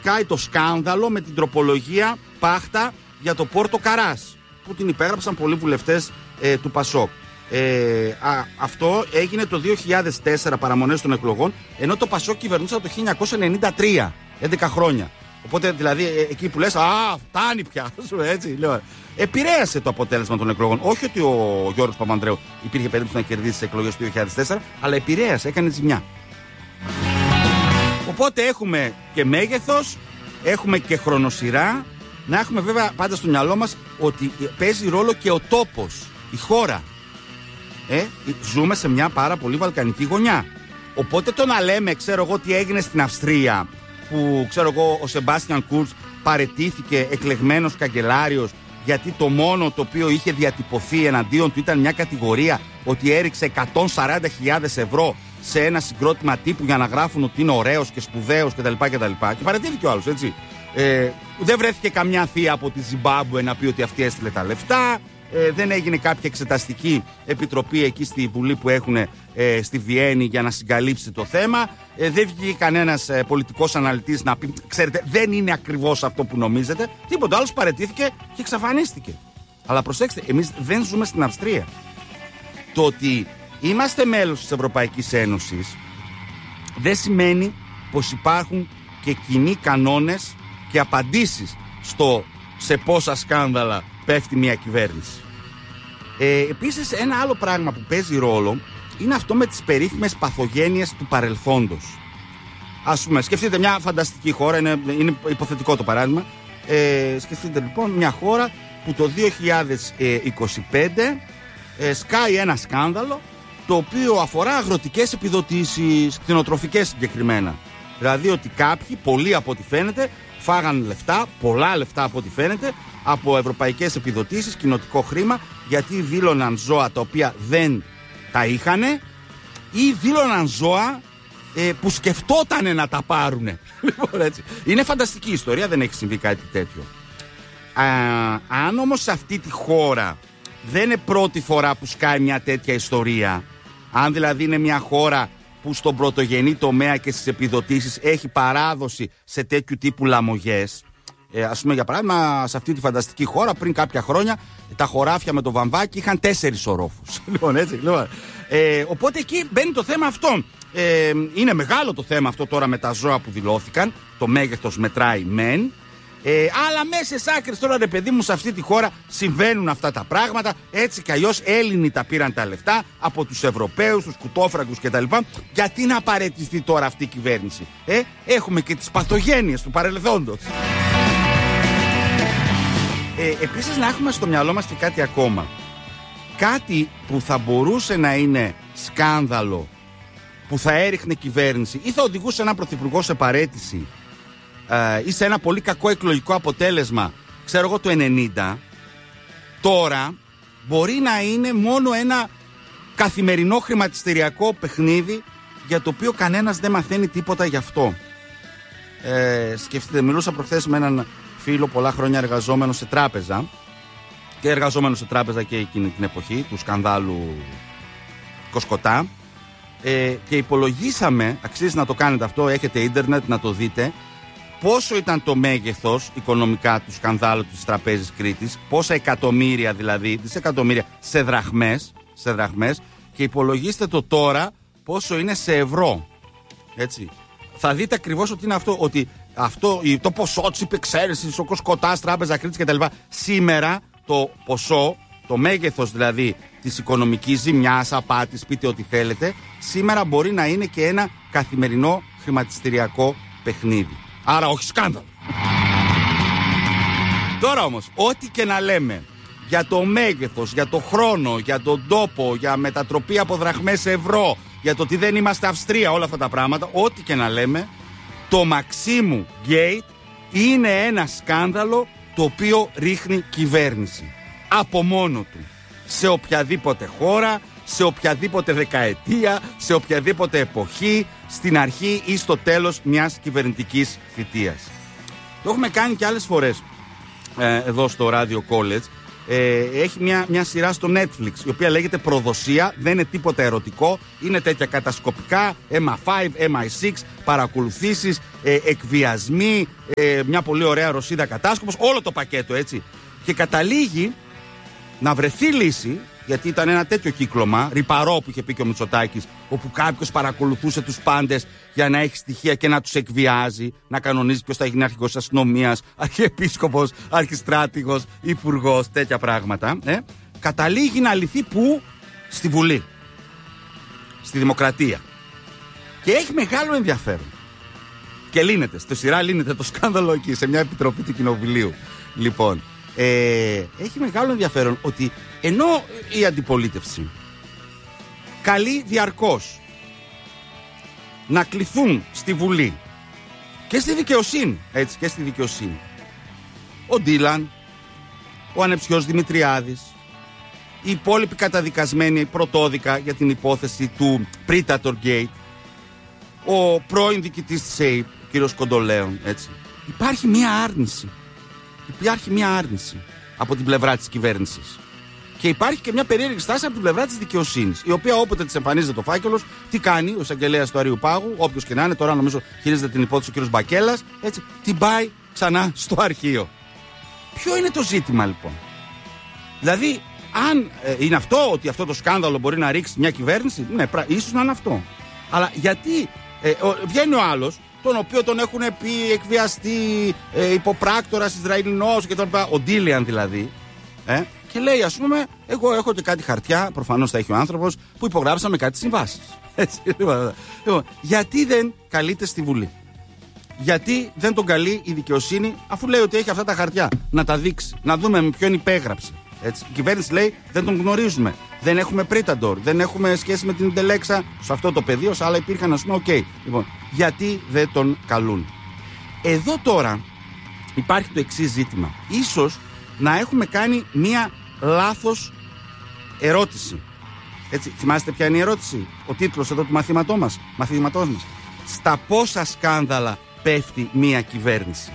σκάει το σκάνδαλο με την τροπολογία Πάχτα για το Πόρτο Καράς, που την υπέγραψαν πολλοί βουλευτές του Πασόκ. Αυτό έγινε το 2004, παραμονές των εκλογών, ενώ το Πασόκ κυβερνούσε από το 1993, 11 χρόνια. Οπότε δηλαδή εκεί που λες, φτάνει πια, έτσι λέω. Επηρέασε το αποτέλεσμα των εκλογών. Όχι ότι ο Γιώργος Παπανδρέου υπήρχε περίπτωση να κερδίσει τις εκλογές του 2004, αλλά επηρέασε, έκανε ζημιά. Οπότε έχουμε και μέγεθος, έχουμε και χρονοσυρά. Να έχουμε βέβαια πάντα στο μυαλό μας ότι παίζει ρόλο και ο τόπος, η χώρα. Ζούμε σε μια πάρα πολύ βαλκανική γωνιά. Οπότε το να λέμε, ξέρω εγώ, τι έγινε στην Αυστρία, που ξέρω εγώ ο Σεμπάστιαν Κούρτς παραιτήθηκε εκλεγμένος καγκελάριος, γιατί το μόνο το οποίο είχε διατυπωθεί εναντίον του ήταν μια κατηγορία ότι έριξε 140.000 ευρώ σε ένα συγκρότημα τύπου για να γράφουν ότι είναι ωραίος και σπουδαίος κτλ. Και παραιτήθηκε ο άλλος, έτσι. Δεν βρέθηκε καμιά θεία από τη Ζιμπάμπουε να πει ότι αυτή έστειλε τα λεφτά. Δεν έγινε κάποια εξεταστική επιτροπή εκεί στη Βουλή που έχουν στη Βιέννη για να συγκαλύψει το θέμα. Δεν βγήκε κανένας πολιτικός αναλυτής να πει, ξέρετε, δεν είναι ακριβώς αυτό που νομίζετε. Τίποτα άλλο, παραιτήθηκε και εξαφανίστηκε. Αλλά προσέξτε, εμείς δεν ζούμε στην Αυστρία. Το ότι είμαστε μέλος της Ευρωπαϊκής Ένωσης δεν σημαίνει πως υπάρχουν και κοινοί κανόνες και απαντήσεις σε πόσα σκάνδαλα πέφτει μια κυβέρνηση. Επίσης, ένα άλλο πράγμα που παίζει ρόλο είναι αυτό με τις περίφημες παθογένειες του παρελθόντος. Ας πούμε, σκεφτείτε μια φανταστική χώρα, είναι υποθετικό το παράδειγμα. Σκεφτείτε λοιπόν μια χώρα που το 2025 σκάει ένα σκάνδαλο το οποίο αφορά αγροτικές επιδοτήσεις, κτηνοτροφικές συγκεκριμένα. Δηλαδή ότι κάποιοι, πολλοί από ό,τι φαίνεται, φάγαν λεφτά, πολλά λεφτά από ό,τι φαίνεται, από ευρωπαϊκές επιδοτήσεις, κοινοτικό χρήμα, γιατί δήλωναν ζώα τα οποία δεν τα είχανε ή δήλωναν ζώα που σκεφτότανε να τα πάρουνε. Λοιπόν, έτσι. Είναι φανταστική ιστορία, δεν έχει συμβεί κάτι τέτοιο. Αν όμως σε αυτή τη χώρα δεν είναι πρώτη φορά που σκάει μια τέτοια ιστορία, αν δηλαδή είναι μια χώρα που στον πρωτογενή τομέα και στις επιδοτήσεις έχει παράδοση σε τέτοιου τύπου λαμογές, ας πούμε για παράδειγμα σε αυτή τη φανταστική χώρα πριν κάποια χρόνια τα χωράφια με το βαμβάκι είχαν 4 ορόφους. Λοιπόν, έτσι, λοιπόν. Οπότε εκεί μπαίνει το θέμα αυτό. Είναι μεγάλο το θέμα αυτό τώρα με τα ζώα που δηλώθηκαν, το μέγεθος μετράει μεν, αλλά μέσα σε άκρες τώρα, ρε παιδί μου, σε αυτή τη χώρα συμβαίνουν αυτά τα πράγματα. Έτσι κι αλλιώς Έλληνοι τα πήραν τα λεφτά από τους Ευρωπαίους, τους κουτόφραγκους κτλ. Γιατί να παραιτηθεί τώρα αυτή η κυβέρνηση? Έχουμε και τις παθογένειες του παρελθόντος. Επίσης να έχουμε στο μυαλό μας και κάτι ακόμα. Κάτι που θα μπορούσε να είναι σκάνδαλο, που θα έριχνε κυβέρνηση ή θα οδηγούσε έναν πρωθυπουργό σε παραίτηση ή σε ένα πολύ κακό εκλογικό αποτέλεσμα, ξέρω εγώ, το 90, τώρα μπορεί να είναι μόνο ένα καθημερινό χρηματιστηριακό παιχνίδι για το οποίο κανένας δεν μαθαίνει τίποτα γι' αυτό. Σκεφτείτε, μιλούσα προχθές με έναν φίλο πολλά χρόνια εργαζόμενο σε τράπεζα και εργαζόμενο σε τράπεζα και εκείνη την εποχή του σκανδάλου Κοσκοτά, και υπολογίσαμε, αξίζει να το κάνετε αυτό, έχετε ίντερνετ να το δείτε, πόσο ήταν το μέγεθος οικονομικά του σκανδάλου της Τραπέζης Κρήτης, πόσα εκατομμύρια δηλαδή, δισεκατομμύρια σε δραχμές, και υπολογίστε το τώρα πόσο είναι σε ευρώ. Έτσι. Θα δείτε ακριβώς ότι είναι αυτό, ότι το ποσό της υπεξαίρεσης, ο Κοσκοτάς, Τράπεζα Κρήτης κτλ. Σήμερα το ποσό, το μέγεθος δηλαδή της οικονομικής ζημιάς, απάτης, πείτε ό,τι θέλετε, σήμερα μπορεί να είναι και ένα καθημερινό χρηματιστηριακό παιχνίδι. Άρα όχι σκάνδαλο. Τώρα όμως, ό,τι και να λέμε για το μέγεθος, για το χρόνο, για τον τόπο, για μετατροπή από δραχμές σε ευρώ, για το ότι δεν είμαστε Αυστρία, όλα αυτά τα πράγματα, ό,τι και να λέμε, το Μαξίμου Γκέιτ είναι ένα σκάνδαλο το οποίο ρίχνει κυβέρνηση από μόνο του, σε οποιαδήποτε χώρα, σε οποιαδήποτε δεκαετία, σε οποιαδήποτε εποχή, στην αρχή ή στο τέλος μιας κυβερνητικής θητείας. Το έχουμε κάνει και άλλες φορές εδώ στο Radio College. Έχει μια σειρά στο Netflix, η οποία λέγεται Προδοσία. Δεν είναι τίποτα ερωτικό. Είναι τέτοια κατασκοπικά, MI5, MI6, παρακολουθήσεις, εκβιασμοί, μια πολύ ωραία Ρωσίδα κατάσκοπος, όλο το πακέτο, έτσι. Και καταλήγει να βρεθεί λύση, γιατί ήταν ένα τέτοιο κύκλωμα, ρυπαρό που είχε πει και ο Μητσοτάκης, όπου κάποιος παρακολουθούσε τους πάντες για να έχει στοιχεία και να τους εκβιάζει, να κανονίζει ποιος θα γίνει αρχηγός της αστυνομίας, αρχιεπίσκοπος, αρχιστράτηγος, υπουργός, τέτοια πράγματα. Καταλήγει να λυθεί πού? Στη Βουλή. Στη Δημοκρατία. Και έχει μεγάλο ενδιαφέρον. Και λύνεται, στη σειρά λύνεται το σκάνδαλο εκεί, σε μια επιτροπή του Κοινοβουλίου. Λοιπόν, έχει μεγάλο ενδιαφέρον ότι ενώ η αντιπολίτευση καλεί διαρκώς να κληθούν στη Βουλή και στη δικαιοσύνη, έτσι, και στη δικαιοσύνη, ο Ντίλαν, ο ανεψιός Δημητριάδης, οι υπόλοιποι καταδικασμένοι πρωτόδικα για την υπόθεση του Predator Gate, ο πρώην διοικητής της ΑΕΠ, κύριος Κοντολέων, έτσι. Υπάρχει μια άρνηση από την πλευρά της κυβέρνησης. Και υπάρχει και μια περίεργη στάση από την πλευρά της δικαιοσύνης, η οποία όποτε της εμφανίζεται το φάκελος, τι κάνει ο εισαγγελέας του Αριού Πάγου, όποιος και να είναι, τώρα νομίζω χειρίζεται την υπόθεση ο κύριος Μπακέλας, έτσι, την πάει ξανά στο αρχείο. Ποιο είναι το ζήτημα λοιπόν? Δηλαδή, αν είναι αυτό, ότι αυτό το σκάνδαλο μπορεί να ρίξει μια κυβέρνηση, ναι, ίσως να είναι αυτό. Αλλά γιατί βγαίνει ο άλλος, τον οποίο τον έχουν πει εκβιαστή, υποπράκτορας Ισραηλινός και τον ο Ντίλιαν δηλαδή, και λέει, ας πούμε, εγώ έχω και κάτι χαρτιά, προφανώς θα έχει ο άνθρωπος, που υπογράψαμε κάτι συμβάσεις. Έτσι, λοιπόν, γιατί δεν καλείται στη Βουλή? Γιατί δεν τον καλεί η δικαιοσύνη, αφού λέει ότι έχει αυτά τα χαρτιά, να τα δείξει, να δούμε με ποιον υπέγραψε. Έτσι. Η κυβέρνηση λέει, δεν τον γνωρίζουμε, δεν έχουμε Predator, δεν έχουμε σχέση με την Τελέξα σε αυτό το πεδίο, σε άλλα υπήρχαν, ας πούμε, Λοιπόν, γιατί δεν τον καλούν? Εδώ τώρα υπάρχει το εξής ζήτημα. Ίσως να έχουμε κάνει μία λάθος ερώτηση. Έτσι, θυμάστε ποια είναι η ερώτηση? Ο τίτλος εδώ του μαθήματός μας. Στα πόσα σκάνδαλα πέφτει μία κυβέρνηση?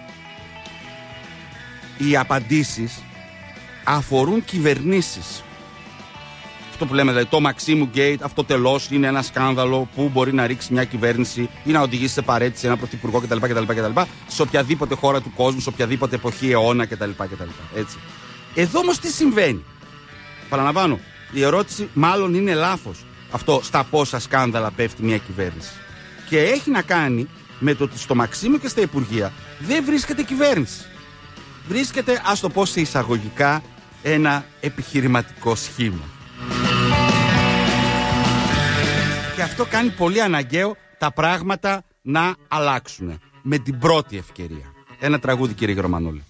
Οι απαντήσεις αφορούν κυβερνήσεις. Αυτό που λέμε, δηλαδή, το Μαξίμου Gate, αυτό τελώς είναι ένα σκάνδαλο που μπορεί να ρίξει μια κυβέρνηση ή να οδηγήσει σε παρέτηση ένα πρωθυπουργό κτλ. Σε οποιαδήποτε χώρα του κόσμου, σε οποιαδήποτε εποχή, αιώνα κτλ. Έτσι. Εδώ όμως τι συμβαίνει? Παραλαμβάνω, η ερώτηση μάλλον είναι λάθος. Αυτό, στα πόσα σκάνδαλα πέφτει μια κυβέρνηση. Και έχει να κάνει με το ότι στο Μαξίμου και στα Υπουργεία δεν βρίσκεται κυβέρνηση. Βρίσκεται, ας το πω σε εισαγωγικά, ένα επιχειρηματικό σχήμα. Και αυτό κάνει πολύ αναγκαίο τα πράγματα να αλλάξουν με την πρώτη ευκαιρία. Ένα τραγούδι, κύριε Γερμανόλη.